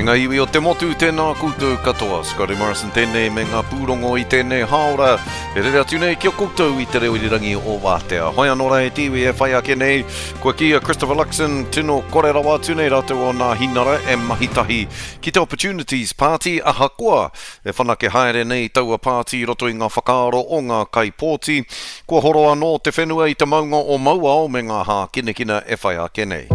ngā iwi o te motu tēnā koutou katoa. Scotty Morrison tēnei me ngā pūrongo i tēnei haora. E rere atu nei kia koutou i te reo irirangi o Wātea. Hoi anō e tiwi e whai ake nei. Kua kia Christopher Luxon tino kore rawa atu nei rātou o ngā hinara e mahitahi ki te Opportunities Party ahakoa. E whanake haere nei taua party roto i ngā whakaaro o ngā kaipōti. Kua horo anō te whenua i te maunga o mauao me ngā hā kinekina e whai ake nei.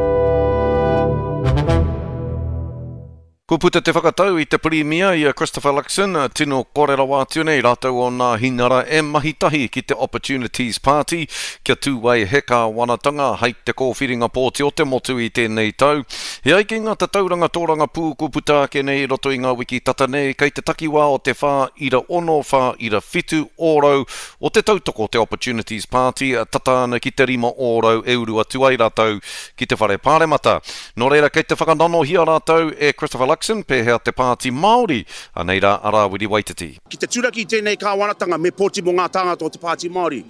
Ko puta te whakatau i te premier i Christopher Luxon, tino kore rawa atu nei rātou o ngā hinara e mahitahi ki te Opportunities Party, kia tūwai heka wanatanga hei te kōwhiringa pōti o te motu i tēnei tau. He ai ki ngā te tauranga tōranga pū ko puta ake nei roto i ngā wiki tata nei, kei te takiwā o te whā ira ono, whā ira whitu ōrau o te tautoko te Opportunities Party, tata ana ki te rima ōrau e uru atu ai rātou ki te whare pāremata. Nō reira kei te whakanano hia rātou e Christopher Luxon, pēhea te pāti Māori, anei rā Arawiri Waititi. Ki te turaki tēnei kāwanatanga me pōti mo ngā tāngata o te pāti Māori.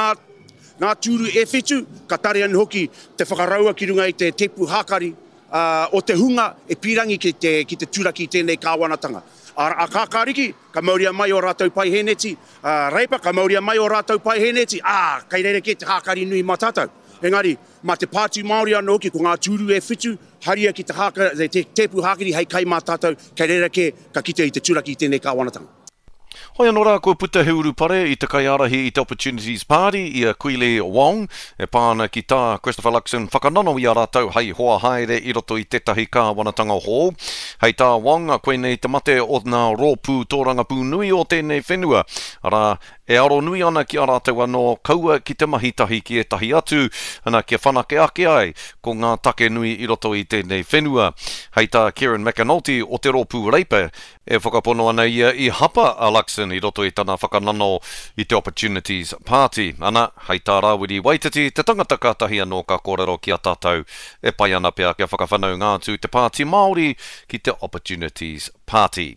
Ngā tūru e whetū, ka tare anu hoki te whakaraua ki runga i te tepu hākari o te hunga e pirangi ki te turaki tēnei kāwanatanga. A kākāriki, ka mauria mai o rātou pai heneti, reipa, ka mauria mai o rātou pai heneti, kei reire ke te hākari nui matatau. Engari, ma te pāti Māori anō ki ko ngā tūru e whitu, haria ki te tepu hākiri hei kai mātātou, kei reira ke ka kite i te turaki i tēnei kāwanatanga. Hoi anō rā kua puta he uru pare i te kaiarahi i te Opportunities Party i a Kuile Wong, e pāna ki tā Christopher Luxon whakanano i a rātou hei hoa haere i roto i tetahi kāwanatanga hō. Hei tā Wong, a koe nei te mate o ngā rōpū tōranga pū nui o tēnei whenua. Ara, e aro nui ana ki a rātou anō kaua ki te mahitahi ki e tahi atu, ana kia whanake ake ai ko ngā take nui i roto i tēnei whenua. Hei tā Kieran McAnulty o te rōpū reipa, e whakapono ana ia i hapa a Luxon i roto i tana whakanano i te Opportunities Party. Ana, hei tā Rawiri Waititi, te tangata kātahi anō ka kōrero ki a tātou, e pai ana pia kia whakawhanau ngātu te pāti Māori ki te Opportunities Party.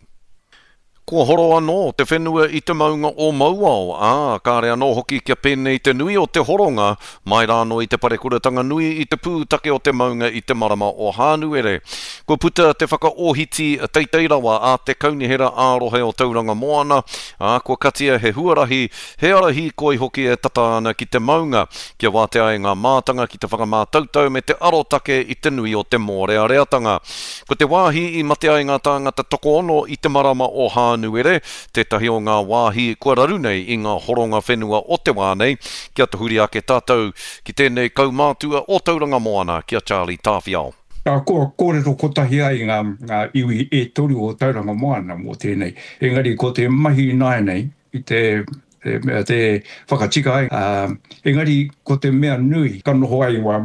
Kua horo anō te whenua i te maunga o mauao, kāre anō hoki kia pēnei te nui o te horonga, mai rāno i te parekuratanga nui i te pūtake o te maunga i te marama o Hānuere. Kua puta te whakaohiti teiteirawa a te kaunihera ārohe o tauranga moana, kua katia he huarahi, he arahi koi hoki e tata ana ki te maunga, kia wātea e ngā mātanga ki te whakamātautau me te arotake i te nui o te mōreareatanga. Ko te wāhi i matea i ngā tāngata toko ono i te marama o Hānuere, tētahi o ngā wāhi kua raru nei i ngā horonga whenua o te wānei, kia te huri ake tātou ki tēnei kaumātua o tauranga moana, kia Charlie Tāwhiao. Ko kōrero kotahi ai ngā iwi e toru o tauranga moana mō tēnei. Engari, ko te mahi nai nei i te whakatika ai. Engari, ko te mea nui, ka noho ai wa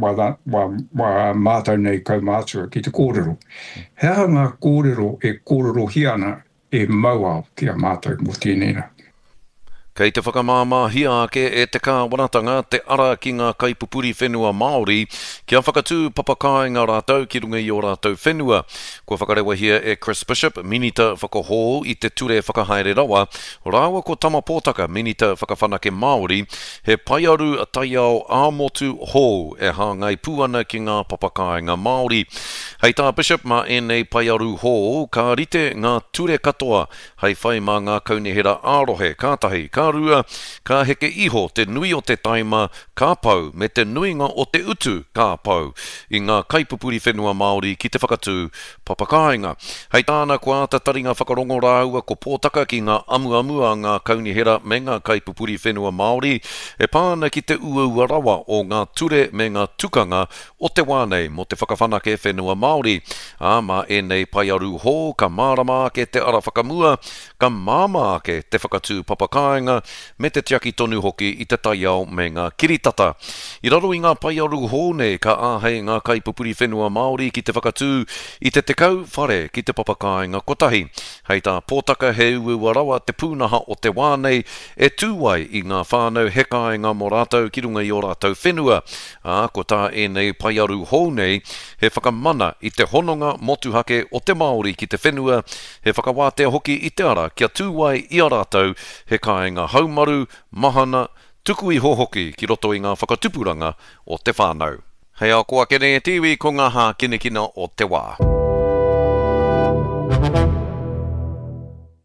mātau nei kaumātua ki te kōrero. Hea ngā kōrero e kōrero hiana e maua ki a mātou mō tēnei. Kei te whakamāma hia ake e te kāwanatanga te ara ki ngā kaipupuri whenua Māori, kia whakatū papakainga rātou ki runga i o rātou whenua. Kua whakarewa hia e Chris Bishop, minita whakahō i te ture whakahaere rawa, rāua ko tama pōtaka minita whakawhanake Māori, he paiaru a taiao āmotu hō e hāngai pūana ki ngā papakainga Māori. Hei tā Bishop ma e nei paiaru hō, ka rite ngā ture katoa, hei whai mā ngā kaunihera ārohe, kātahi, rua, ka heke iho te nui o te taima ka pau me te nuinga o te utu ka pau i ngā kaipupuri whenua Māori ki te whakatū papakainga. Hei tāna kua ata taringa whakarongo rāua ko pōtaka ki ngā amuamua ngā kaunihera me ngā kaipupuri whenua Māori e pāna ki te uaua rawa o ngā ture me ngā tukanga o te wānei mo te whakawhanake whenua Māori. Ma e nei paiaru hō ka mārama ake te ara whakamua, ka māma ake te whakatū papakainga me te tiaki tonu hoki i te taiao me ngā kiritata. I raro i ngā paiaru hōne ka āhei ngā kaipupuri whenua Māori ki te whakatū i te tekau whare ki te papakainga kotahi. Hei tā pōtaka he uaua rawa te pūnaha o te wānei e tūwai i ngā whānau hekainga mō rātou ki runga i o rātou whenua. Ko tā e nei paiaru hōne he whakamana i te hononga motuhake o te Māori ki te whenua, he whakawātea hoki i te ara kia tūwai i a rātou hekainga haumaru, mahana, tuku i hohoki ki roto i ngā whakatupuranga o te whānau. Hei a koa kene e tiwi ko ngā hā kinekina o te wā.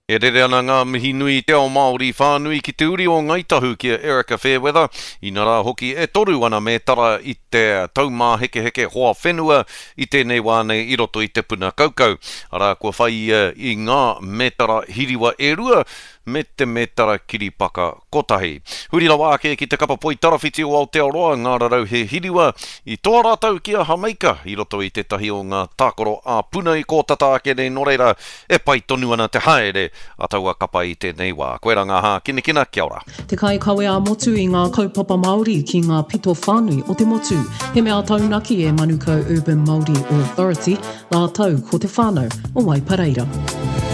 E rere ana ngā mihi nui te ao Māori whānui ki te uri o Ngaitahu kia Erica Fairweather. Ina rā hoki e toru ana me tara i te taumā heke heke hoa whenua i tēnei wānei i roto i te puna kaukau. Ara kua whai i ngā metara hiriwa e rua me te metara kiripaka kotahi. Huri la wāke ki te kapa poi tarawhiti o Aotearoa, ngā rarau he hiriwa i toa rātau kia Hamaika i roto i te tahi o ngā tākoro a puna i kōtata ake nei noreira e pai tonu ana te haere a taua kapa i tēnei wā. Koe rā ngā hā, kina, kia ora. Te kai kawe a motu i ngā kaupapa Māori ki ngā pito whānui o te motu. He mea taunaki e Manukau Urban Māori Authority, nā tau ko te whānau o Waipareira.